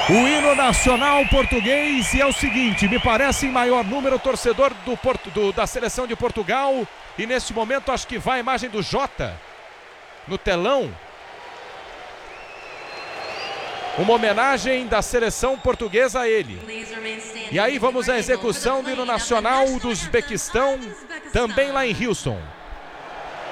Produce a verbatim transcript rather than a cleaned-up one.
O hino nacional português, e é o seguinte, me parece em maior número torcedor do Porto, do, da seleção de Portugal, e nesse momento acho que vai a imagem do Jota no telão. Uma homenagem da seleção portuguesa a ele. E aí vamos à execução do hino nacional do Uzbequistão, também lá em Houston.